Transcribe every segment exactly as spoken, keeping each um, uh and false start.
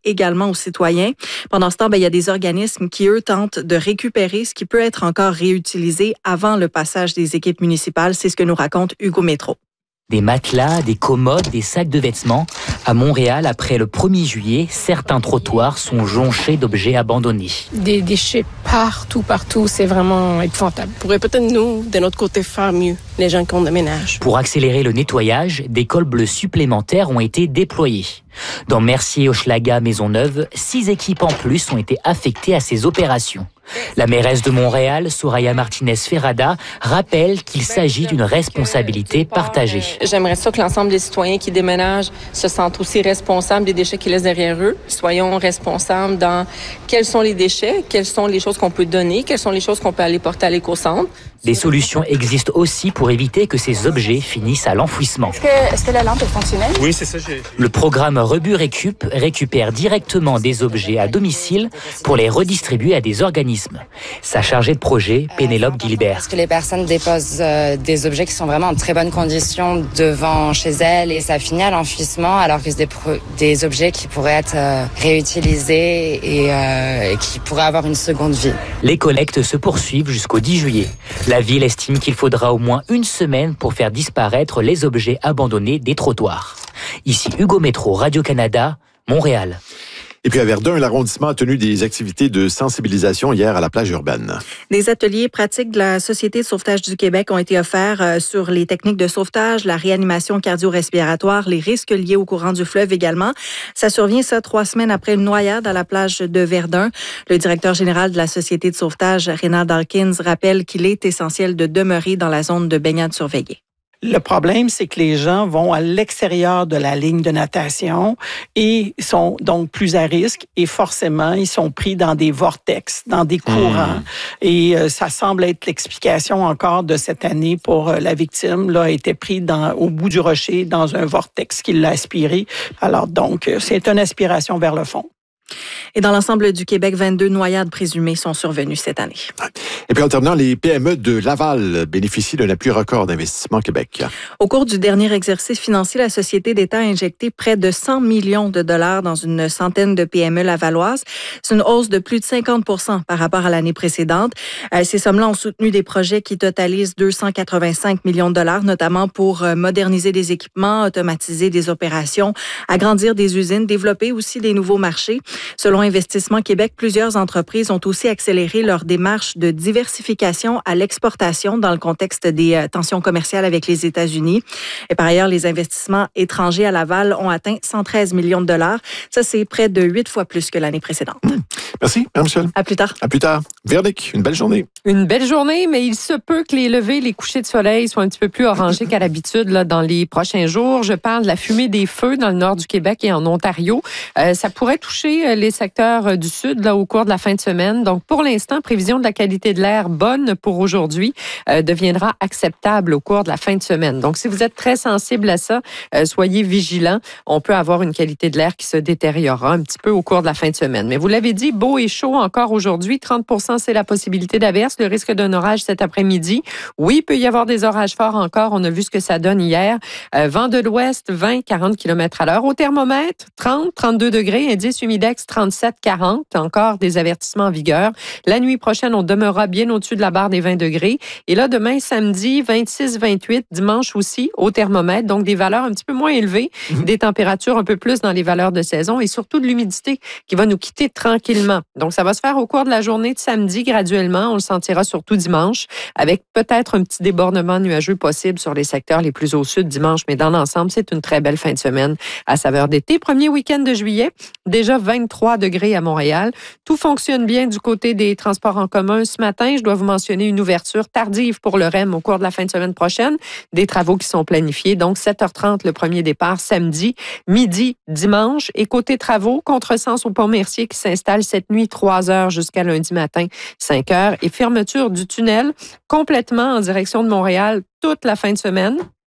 également aux citoyens. Pendant ce temps, ben, il y a des organismes qui, eux, tentent de récupérer ce qui peut être encore réutilisé avant le passage des équipes municipales. C'est ce que nous raconte Hugo Métro. Des matelas, des commodes, des sacs de vêtements. À Montréal, après le premier juillet, certains trottoirs sont jonchés d'objets abandonnés. Des déchets partout, partout, c'est vraiment épouvantable. On pourrait peut-être, nous, de notre côté, faire mieux, les gens qui ont de ménage. Pour accélérer le nettoyage, des cols bleus supplémentaires ont été déployés. Dans Mercier, Hochelaga, Maisonneuve, six équipes en plus ont été affectées à ces opérations. La mairesse de Montréal, Soraya Martinez-Ferrada, rappelle qu'il s'agit d'une responsabilité partagée. J'aimerais ça que l'ensemble des citoyens qui déménagent se sentent aussi responsables des déchets qu'ils laissent derrière eux. Soyons responsables dans quels sont les déchets, quelles sont les choses qu'on peut donner, quelles sont les choses qu'on peut aller porter à l'éco-centre. Des solutions existent aussi pour éviter que ces objets finissent à l'enfouissement. Est-ce que, est-ce que la lampe est fonctionnelle? Oui, c'est ça. J'ai... Le programme Rebut Récup récupère directement des objets à domicile pour les redistribuer à des organismes. Sa chargée de projet, Pénélope Guilbert. Parce que les personnes déposent euh, des objets qui sont vraiment en très bonnes conditions devant chez elles et ça finit à l'enfouissement alors que c'est des, pro- des objets qui pourraient être euh, réutilisés et, euh, et qui pourraient avoir une seconde vie. Les collectes se poursuivent jusqu'au dix juillet. La ville estime qu'il faudra au moins une semaine pour faire disparaître les objets abandonnés des trottoirs. Ici Hugo Métro, Radio-Canada, Montréal. Et puis à Verdun, l'arrondissement a tenu des activités de sensibilisation hier à la plage urbaine. Des ateliers pratiques de la Société de sauvetage du Québec ont été offerts sur les techniques de sauvetage, la réanimation cardio-respiratoire, les risques liés au courant du fleuve également. Ça survient, ça, trois semaines après une noyade à la plage de Verdun. Le directeur général de la Société de sauvetage, Renard Dawkins, rappelle qu'il est essentiel de demeurer dans la zone de baignade surveillée. Le problème, c'est que les gens vont à l'extérieur de la ligne de natation et sont donc plus à risque et forcément, ils sont pris dans des vortex, dans des courants. Mmh. Et euh, ça semble être l'explication encore de cette année pour euh, la victime. Là, a été pris dans, au bout du rocher dans un vortex qui l'a aspiré. Alors donc, c'est une aspiration vers le fond. Et dans l'ensemble du Québec, vingt-deux noyades présumées sont survenues cette année. Et puis en terminant, les P M E de Laval bénéficient d'un appui record d'investissement Québec. Au cours du dernier exercice financier, la Société d'État a injecté près de cent millions de dollars dans une centaine de P M E lavalloises. C'est une hausse de plus de cinquante pour cent par rapport à l'année précédente. Ces sommes-là ont soutenu des projets qui totalisent deux cent quatre-vingt-cinq millions de dollars, notamment pour moderniser des équipements, automatiser des opérations, agrandir des usines, développer aussi des nouveaux marchés. Selon Investissement Québec, plusieurs entreprises ont aussi accéléré leur démarche de diversification à l'exportation dans le contexte des tensions commerciales avec les États-Unis. Et par ailleurs, les investissements étrangers à Laval ont atteint cent treize millions de dollars. Ça, c'est près de huit fois plus que l'année précédente. Merci, Mme Michel. À plus tard. À plus tard. Véronique, une belle journée. Une belle journée, mais il se peut que les levées, les couchers de soleil soient un petit peu plus orangés qu'à l'habitude là, dans les prochains jours. Je parle de la fumée des feux dans le nord du Québec et en Ontario. Euh, ça pourrait toucher les secteurs du sud là, au cours de la fin de semaine. Donc, pour l'instant, prévision de la qualité de l'air bonne pour aujourd'hui euh, deviendra acceptable au cours de la fin de semaine. Donc, si vous êtes très sensible à ça, euh, soyez vigilants. On peut avoir une qualité de l'air qui se détériorera un petit peu au cours de la fin de semaine. Mais vous l'avez dit, beau et chaud encore aujourd'hui. trente pour cent, c'est la possibilité d'averse. Le risque d'un orage cet après-midi. Oui, il peut y avoir des orages forts encore. On a vu ce que ça donne hier. Euh, vent de l'ouest, vingt à quarante kilomètres à l'heure. Au thermomètre, trente à trente-deux degrés. Indice humidex, trente-sept à quarante. Encore des avertissements en vigueur. La nuit prochaine, on demeurera bien au-dessus de la barre des vingt degrés. Et là, demain, samedi, vingt-six à vingt-huit. Dimanche aussi, au thermomètre. Donc, des valeurs un petit peu moins élevées. Mmh. Des températures un peu plus dans les valeurs de saison et surtout de l'humidité qui va nous quitter tranquillement. Donc, ça va se faire au cours de la journée de samedi graduellement. On le sentira surtout dimanche avec peut-être un petit débordement nuageux possible sur les secteurs les plus au sud dimanche. Mais dans l'ensemble, c'est une très belle fin de semaine à saveur d'été. Premier week-end de juillet, déjà vingt-trois degrés à Montréal. Tout fonctionne bien du côté des transports en commun ce matin. Je dois vous mentionner une ouverture tardive pour le R E M au cours de la fin de semaine prochaine. Des travaux qui sont planifiés. Donc, sept heures trente, le premier départ samedi, midi, dimanche. Et côté travaux, contresens au pont Mercier qui s'installe cette nuit, trois heures jusqu'à lundi matin, cinq heures. Et fermeture du tunnel complètement en direction de Montréal toute la fin de semaine.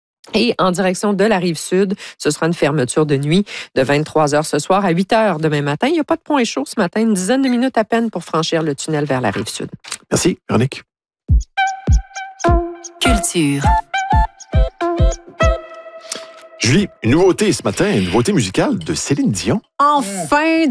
Et en direction de la Rive-Sud, ce sera une fermeture de nuit de vingt-trois heures ce soir à huit heures demain matin. Il n'y a pas de point chaud ce matin, une dizaine de minutes à peine pour franchir le tunnel vers la Rive-Sud. Merci, Véronique. Culture. Julie, une nouveauté ce matin, une nouveauté musicale de Céline Dion. Enfin!